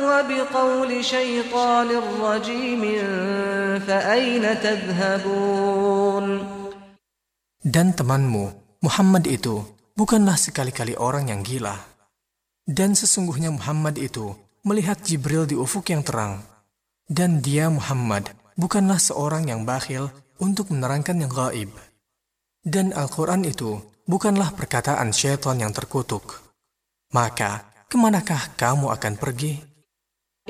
وبقول شيطان رجيم فأين تذهبون. Dan temanmu, Muhammad itu, bukanlah sekali-kali orang yang gila. Dan sesungguhnya Muhammad itu melihat Jibril di ufuk yang terang. Dan dia, Muhammad, bukanlah seorang yang bakhil untuk menerangkan yang gaib. Dan Al-Quran itu bukanlah perkataan syaitan yang terkutuk. Maka, kemanakah kamu akan pergi?